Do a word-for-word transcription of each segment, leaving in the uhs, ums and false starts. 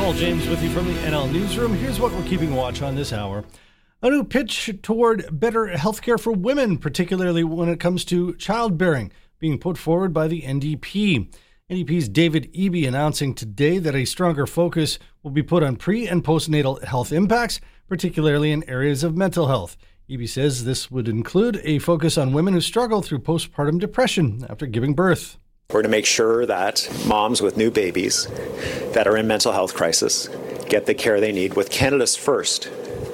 Paul James with you from the N L Newsroom. Here's what we're keeping watch on this hour. A new pitch toward better healthcare for women, particularly when it comes to childbearing, being put forward by the N D P. N D P's David Eby announcing today that a stronger focus will be put on pre- and postnatal health impacts, particularly in areas of mental health. Eby says this would include a focus on women who struggle through postpartum depression after giving birth. We're to make sure that moms with new babies that are in mental health crisis get the care they need with Canada's first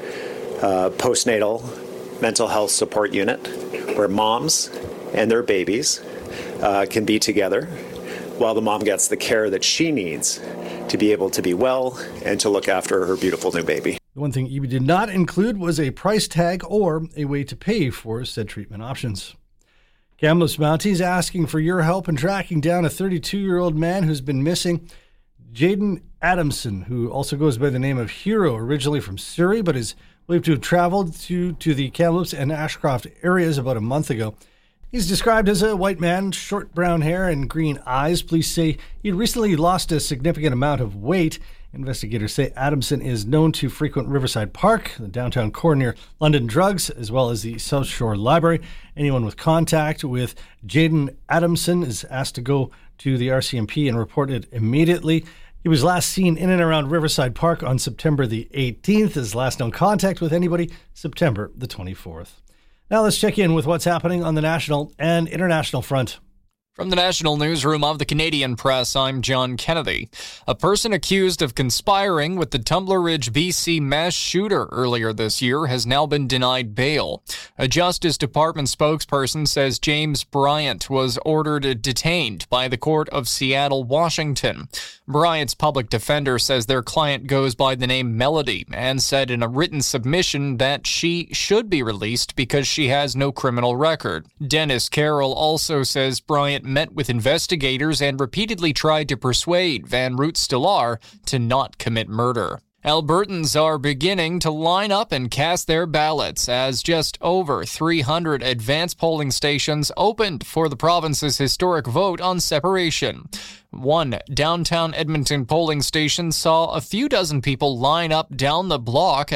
uh, postnatal mental health support unit, where moms and their babies uh, can be together while the mom gets the care that she needs to be able to be well and to look after her beautiful new baby. The one thing Eby did not include was a price tag or a way to pay for said treatment options. Kamloops Mounties asking for your help in tracking down a thirty-two-year-old man who's been missing. Jaden Adamson, who also goes by the name of Hero, originally from Surrey, but is believed to have traveled to, to the Kamloops and Ashcroft areas about a month ago. He's described as a white man, short brown hair and green eyes. Police say he recently lost a significant amount of weight. Investigators say Adamson is known to frequent Riverside Park, the downtown core near London Drugs, as well as the South Shore Library. Anyone with contact with Jaden Adamson is asked to go to the R C M P and report it immediately. He was last seen in and around Riverside Park on September the eighteenth. His last known contact with anybody, September the twenty-fourth. Now let's check in with what's happening on the national and international front. From the National Newsroom of the Canadian Press, I'm John Kennedy. A person accused of conspiring with the Tumbler Ridge, B C mass shooter earlier this year has now been denied bail. A Justice Department spokesperson says James Bryant was ordered detained by the Court of Seattle, Washington. Bryant's public defender says their client goes by the name Melody and said in a written submission that she should be released because she has no criminal record. Dennis Carroll also says Bryant met with investigators and repeatedly tried to persuade Van Root-Stellar to not commit murder. Albertans are beginning to line up and cast their ballots as just over three hundred advance polling stations opened for the province's historic vote on separation. One downtown Edmonton polling station saw a few dozen people line up down the block